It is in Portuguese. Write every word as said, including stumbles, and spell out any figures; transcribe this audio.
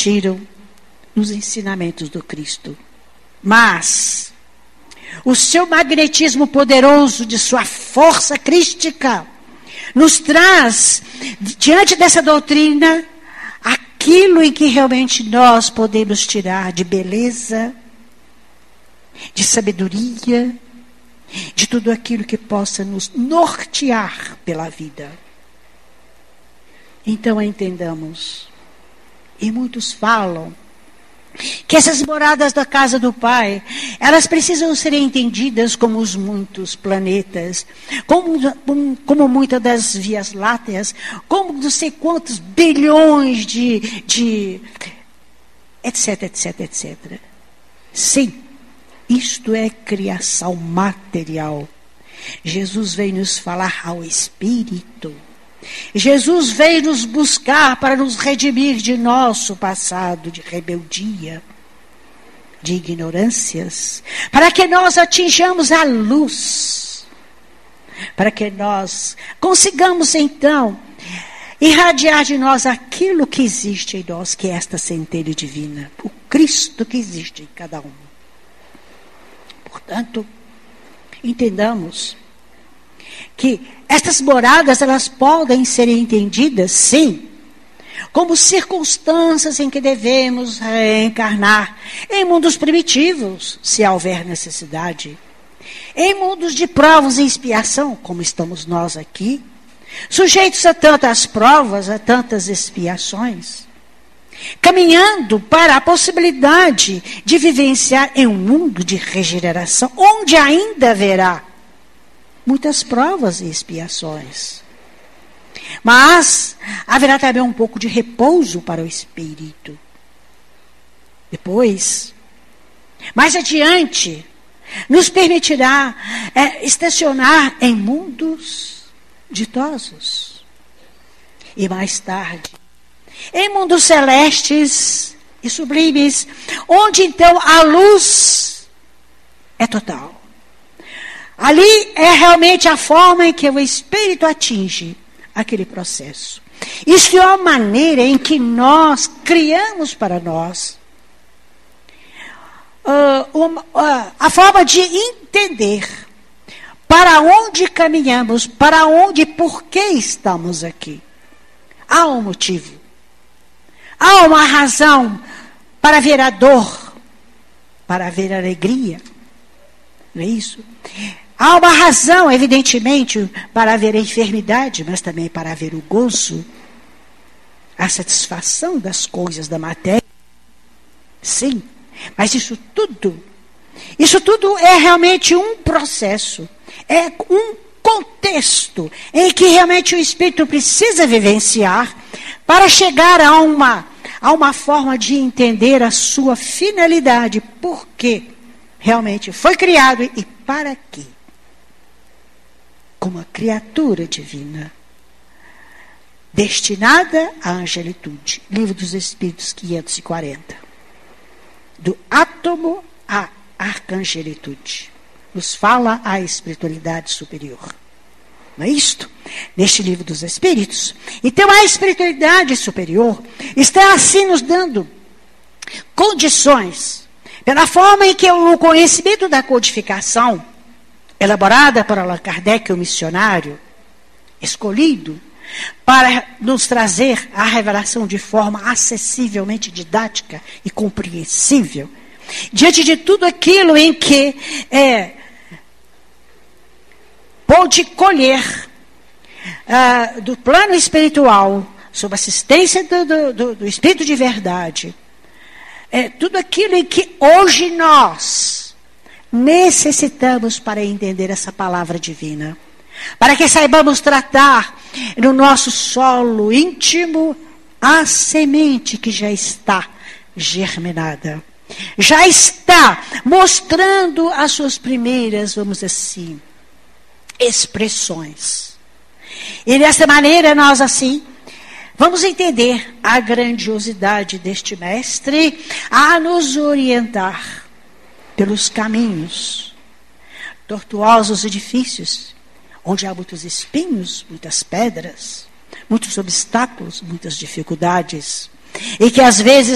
refletiram nos ensinamentos do Cristo. Mas o seu magnetismo poderoso de sua força crística nos traz, diante dessa doutrina, aquilo em que realmente nós podemos tirar de beleza, de sabedoria, de tudo aquilo que possa nos nortear pela vida. Então entendamos, e muitos falam, que essas moradas da casa do Pai, elas precisam ser entendidas como os muitos planetas, como, como, como muitas das vias lácteas, como não sei quantos bilhões de, de etc, etc, etcétera. Sim, isto é criação material. Jesus veio nos falar ao Espírito. Jesus veio nos buscar para nos redimir de nosso passado de rebeldia, de ignorâncias, para que nós atinjamos a luz, para que nós consigamos então irradiar de nós aquilo que existe em nós, que é esta centelha divina, o Cristo que existe em cada um. Portanto, entendamos que estas moradas, elas podem ser entendidas, sim, como circunstâncias em que devemos reencarnar em mundos primitivos, se houver necessidade, em mundos de provas e expiação, como estamos nós aqui, sujeitos a tantas provas, a tantas expiações, caminhando para a possibilidade de vivenciar em um mundo de regeneração, onde ainda haverá muitas provas e expiações. Mas haverá também um pouco de repouso para o espírito. Depois, mais adiante, nos permitirá é, estacionar em mundos ditosos. E mais tarde, em mundos celestes e sublimes, onde então a luz é total. Ali é realmente a forma em que o Espírito atinge aquele processo. Isso é a maneira em que nós criamos para nós uh, uma, uh, a forma de entender para onde caminhamos, para onde e por que estamos aqui. Há um motivo. Há uma razão para ver a dor, para ver a alegria. Não é isso? Há uma razão, evidentemente, para haver a enfermidade, mas também para haver o gozo, a satisfação das coisas da matéria. Sim, mas isso tudo, isso tudo é realmente um processo, é um contexto em que realmente o espírito precisa vivenciar para chegar a uma, a uma forma de entender a sua finalidade, por que realmente foi criado e para quê. Como uma criatura divina, destinada à angelitude. Livro dos Espíritos quinhentos e quarenta. Do átomo à arcangelitude. Nos fala a espiritualidade superior. Não é isto? Neste Livro dos Espíritos. Então a espiritualidade superior está assim nos dando condições, pela forma em que o conhecimento da codificação elaborada por Allan Kardec, o missionário escolhido para nos trazer a revelação de forma acessivelmente didática e compreensível, diante de tudo aquilo em que é, pôde colher uh, do plano espiritual, sob assistência do, do, do, do Espírito de verdade, é, tudo aquilo em que hoje nós necessitamos para entender essa palavra divina, para que saibamos tratar no nosso solo íntimo a semente que já está germinada, já está mostrando as suas primeiras, vamos dizer assim, expressões. E dessa maneira nós assim vamos entender a grandiosidade deste mestre a nos orientar pelos caminhos tortuosos e difíceis, onde há muitos espinhos, muitas pedras, muitos obstáculos, muitas dificuldades, e que às vezes